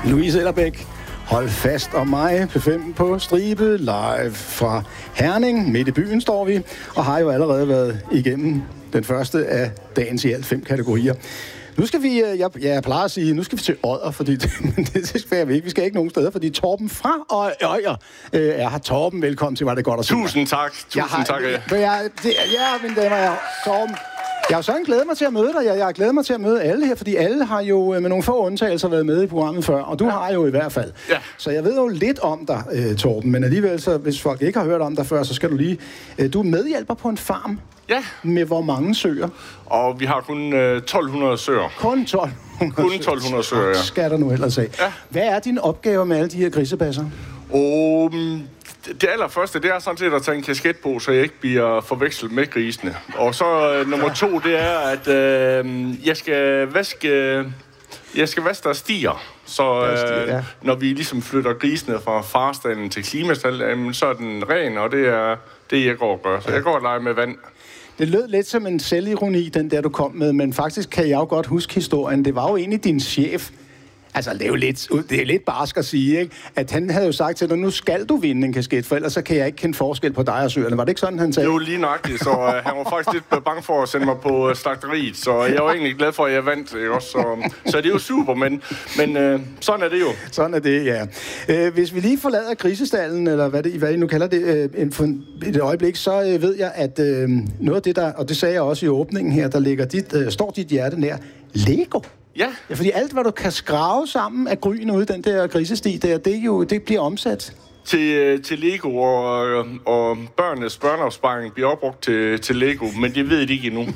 Louise Ellerbæk, hold fast om mig, P5 på stribe, live fra Herning, midt i byen står vi, og har jo allerede været igennem den første af dagens i alt 5 kategorier. Nu skal vi, jeg plejer at sige, nu skal vi til Odder, fordi det skal vi ikke. Vi skal ikke nogen steder, fordi Torben fra Odder er her. Torben, velkommen til, var det godt at se. Tusind tak. Tusind tak. Mine damer, Torben. Jeg har sådan glædet mig til at møde dig. Jeg har glædet mig til at møde alle her, fordi alle har jo med nogle få undtagelser været med i programmet før, og du har jo i hvert fald. Ja. Så jeg ved jo lidt om dig, Torben, men alligevel, så, hvis folk ikke har hørt om dig før, så skal du lige... Du er medhjælper på en farm. Ja. Med hvor mange søer? Og vi har kun 1200 søer. Kun 1200? Kun 1200 søer, ja. Skal der nu ellers af. Ja. Hvad er din opgave med alle de her grisebasser? Det allerførste, det er sådan set at tage en kasket på, så jeg ikke bliver forvekslet med grisene. Og så nummer 2, det er, at jeg skal vaske deres stier. Så når vi ligesom flytter grisene fra farstallen til klimastallen, så er den ren, og det er det, jeg går og gør. Så jeg går og leger med vand. Det lød lidt som en selvironi, den der du kom med, men faktisk kan jeg jo godt huske historien. Det var jo egentlig din chef. Altså, det er lidt barsk at sige, ikke? At han havde jo sagt til dig, nu skal du vinde en kasket, for ellers så kan jeg ikke kende forskel på dig og søerne. Var det ikke sådan, han sagde? Jo, lige nøjagtigt, så han var faktisk lidt bange for at sende mig på slagteriet, så jeg var egentlig glad for, at jeg vandt, ikke også? Så det er jo super, men sådan er det jo. Sådan er det, ja. Hvis vi lige forlader grisestallen, eller hvad I nu kalder det, et øjeblik, så ved jeg, at noget af det der, og det sagde jeg også i åbningen her, der ligger står dit hjerte nær, Lego. Ja. Ja, fordi alt, hvad du kan skrave sammen af gryn ude i den der grisesti der, det bliver omsat. Til Lego, og børnenes børneopsparing bliver opbrugt til Lego, men det ved de ikke endnu.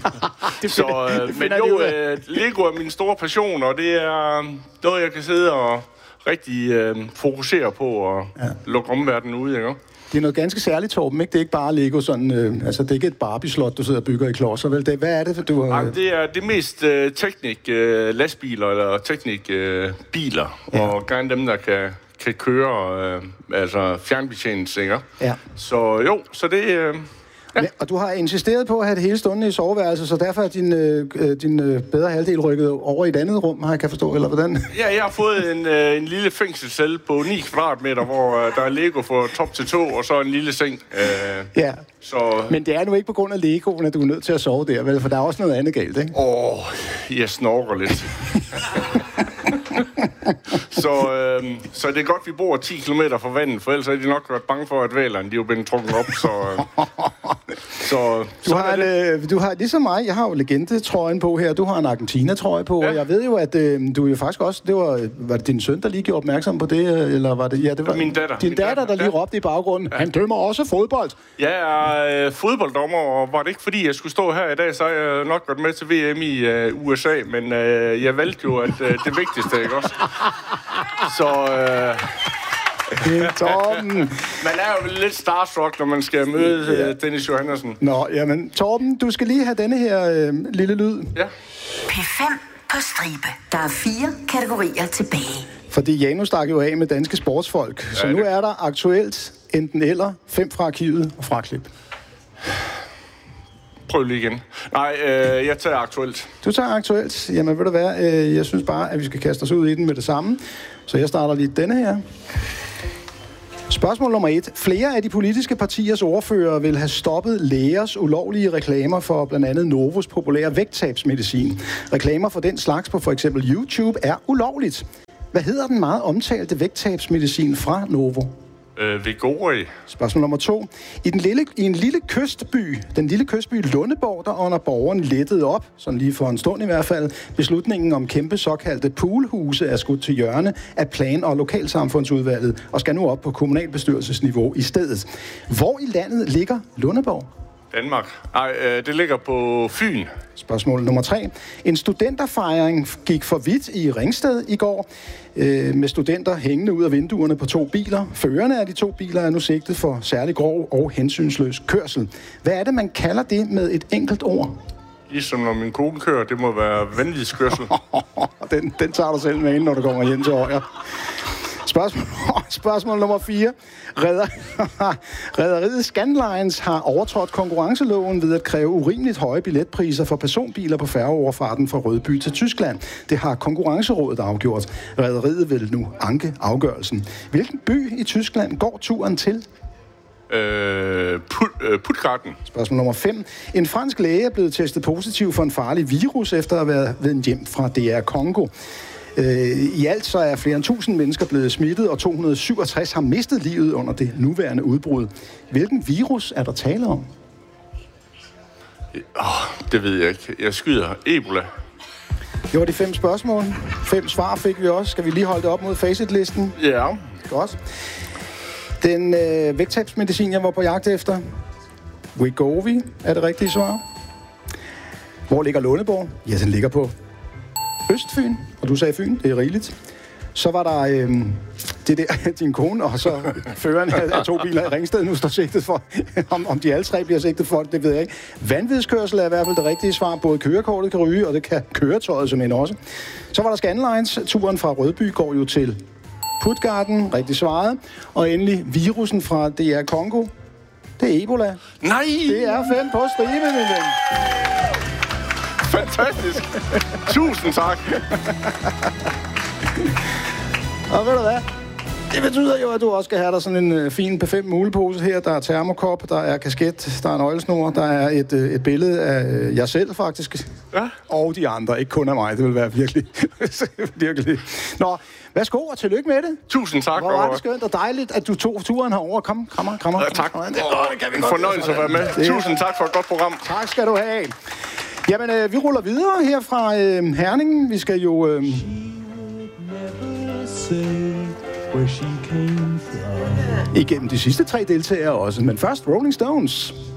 Lego er min store passion, og det er noget, jeg kan sidde og rigtig fokusere på og lukke omverdenen ud, ikke? Det er noget ganske særligt, Torben, ikke? Det er ikke bare Lego sådan... det er ikke et Barbie-slot, du sidder og bygger i klodser, vel? Hvad er det, for du har... Det er det mest lastbiler, eller biler, og gerne dem, der kan køre, fjernbetjenes, ikke? Ja. Så jo, så det... Ja. Og du har insisteret på at have det hele stående i soveværelset, så derfor er din bedre halvdel rykket over i et andet rum, har jeg kan forstå, eller hvordan? Ja, jeg har fået en lille fængselscelle på 9 kvadratmeter, hvor der er Lego fra top til tå, og så en lille seng. Ja, men det er nu ikke på grund af Legoen, at du er nødt til at sove der, vel? For der er også noget andet galt, ikke? Jeg snorker lidt. Så det er godt, vi bor 10 kilometer fra vandet, for ellers er de nok været bange for, at hvalerne, de er jo blevet trukket op, Du har ligesom mig, jeg har jo legendetrøjen på her, du har en Argentina-trøje på, og jeg ved jo, at du jo faktisk også, var det din søn, der lige gjorde opmærksom på det, eller var det... Ja, det var min datter. Din datter, der lige råbte i baggrunden, han dømmer også fodbold. Jeg er fodbolddommer, og var det ikke fordi, jeg skulle stå her i dag, så har jeg nok været med til VM i USA, men jeg valgte jo, at det vigtigste, ikke også? Så... Torben. Man er jo lidt starstruck, når man skal møde Dennis Johannesson. Nå, jamen, Torben, du skal lige have denne her lille lyd. Ja. P5 på stribe. Der er 4 kategorier tilbage. Fordi Janus stak jo af med danske sportsfolk. Så nu er der aktuelt enten eller 5 fra arkivet og fraklip. Prøv lige igen. Nej, jeg tager aktuelt. Du tager aktuelt. Jamen, ved du hvad? Jeg synes bare, at vi skal kaste os ud i den med det samme. Så jeg starter lige denne her. Spørgsmål nummer 1. Flere af de politiske partiers ordfører vil have stoppet lægers ulovlige reklamer for blandt andet Novos populære vægttabsmedicin. Reklamer for den slags på for eksempel YouTube er ulovligt. Hvad hedder den meget omtalte vægttabsmedicin fra Novo? Vigori. Spørgsmål nummer 2. I en lille kystby, den lille kystby Lundeborg, der under borgeren lettede op, sådan lige for en stund i hvert fald, beslutningen om kæmpe såkaldte poolhuse er skudt til hjørne af plan- og lokalsamfundsudvalget og skal nu op på kommunalbestyrelsesniveau i stedet. Hvor i landet ligger Lundeborg? Danmark. Nej, det ligger på Fyn. Spørgsmål nummer 3. En studenterfejring gik for vidt i Ringsted i går, med studenter hængende ud af vinduerne på 2 biler. Førerne af de 2 biler er nu sigtet for særlig grov og hensynsløs kørsel. Hvad er det, man kalder det med et enkelt ord? Ligesom når min kone kører, det må være vanvidskørsel. Den tager du selv med ind, når du kommer hjem til Højer. Spørgsmål nummer 4. Rederiet Scandlines har overtrådt konkurrenceloven ved at kræve urimeligt høje billetpriser for personbiler på færgeoverfarten fra Rødby til Tyskland. Det har Konkurrencerådet afgjort. Rederiet vil nu anke afgørelsen. Hvilken by i Tyskland går turen til? Puttgarten. Spørgsmål nummer 5. En fransk læge er blevet testet positiv for en farlig virus efter at have været vendt hjem fra DR Congo. I alt så er flere end 1000 mennesker blevet smittet, og 267 har mistet livet under det nuværende udbrud. Hvilken virus er der tale om? Det ved jeg ikke. Jeg skyder Ebola. Det var de 5 spørgsmål. 5 svar fik vi også. Skal vi lige holde det op mod facitlisten? Ja. Godt. Den vægttabsmedicin, jeg var på jagt efter, Wegovy, er det rigtige svar. Hvor ligger Lundeborg? Ja, den ligger på Østfyn, og du sagde Fyn, det er rigeligt. Så var der det der, din kone, og så føreren af 2 biler i Ringsted nu står sigtet for. Om de alle 3 bliver sigtet for det ved jeg ikke. Vanvidskørsel er i hvert fald det rigtige svar. Både kørekortet kan ryge, og det kan køretøjet som end også. Så var der Scandlines. Turen fra Rødby går jo til Puttgarten, rigtig svaret. Og endelig virusen fra DR Congo. Det er Ebola. Nej! Det er 5 på stribe, min ven. Fantastisk. Tusind tak. Og ved du hvad? Det betyder jo, at du også skal have dig sådan en fin P5 mulepose her. Der er termokop, der er kasket, der er nøglesnor, der er et billede af jer selv faktisk. Ja. Og de andre, ikke kun af mig. Det vil være virkelig. virkelig. Nå, værsgo og tillykke med det. Tusind tak. Hvor var det skønt og dejligt, at du tog turen herover. Kom, krammer. Ja, tak. Det kan vi en fornøjelse at være med. Tusind tak for et godt program. Tak skal du have. Jamen, vi ruller videre her fra Herning. Vi skal jo... igennem de sidste 3 deltagere også. Men først Rolling Stones.